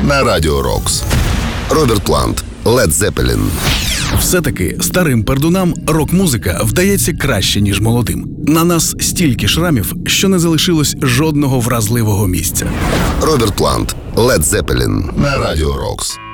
на Радіо Рокс. Роберт Плант, Led Zeppelin. Все-таки старим пердунам рок-музика вдається краще, ніж молодим. На нас стільки шрамів, що не залишилось жодного вразливого місця. Роберт Плант, Led Zeppelin на Радіо Рокс.